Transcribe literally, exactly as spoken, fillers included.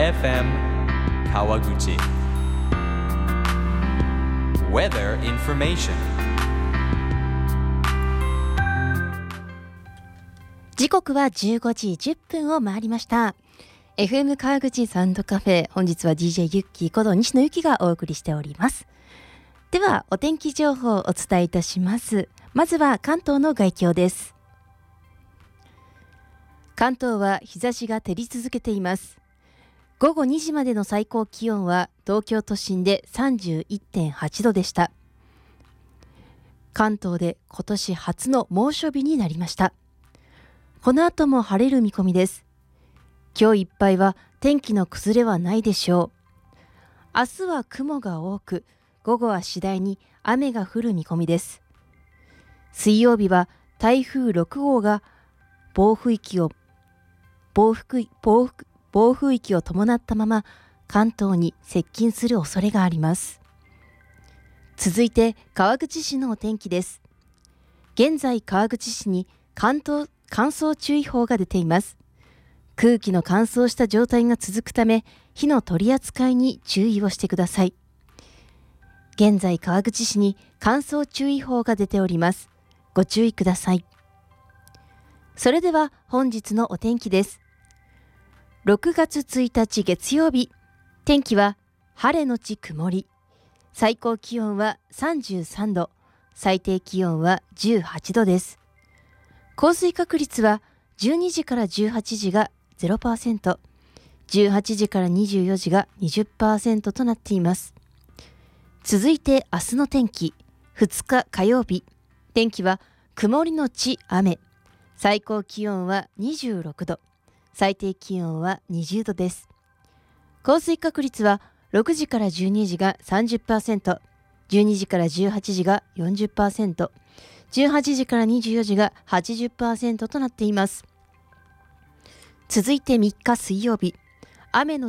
エフエム 川口 Weather Information。 時刻はじゅうごじじゅっぷんを回りました。 エフエム 川口サウンドカフェ、本日は ディージェー ユッキーこと西野由紀がお送りしております。ではお天気情報をお伝えいたします。まずは関東の概況です。関東は日差しが照り続けています。午後にじまでの最高気温は東京都心で さんじゅういってんはちどでした。関東で今年初の猛暑日になりました。この後も晴れる見込みです。今日いっぱいは天気の崩れはないでしょう。明日は雲が多く、午後は次第に雨が降る見込みです。水曜日は台風ろくごうが暴風域を暴風暴風暴風域を伴ったまま関東に接近する恐れがあります。続いて川口市のお天気です。現在川口市に関東乾燥注意報が出ています。空気の乾燥した状態が続くため、火の取り扱いに注意をしてください。現在川口市に乾燥注意報が出ております。ご注意ください。それでは本日のお天気です。ろくがつついたち月曜日、天気は晴れのち曇り、最高気温はさんじゅうさんど、最低気温はじゅうはちどです。降水確率はじゅうにじからじゅうはちじが ゼロパーセント、じゅうはちじからにじゅうよじが にじゅっパーセント となっています。続いて明日の天気、ふつか火曜日、天気は曇りのち雨、最高気温はにじゅうろくど、最低気温はにじゅうどです。降水確率はろくじからじゅうにじが さんじゅっパーセント、じゅうにじからじゅうはちじが よんじゅっパーセント、じゅうはちじからにじゅうよじが はちじゅっパーセント となっています。続いてみっか水曜日、雨の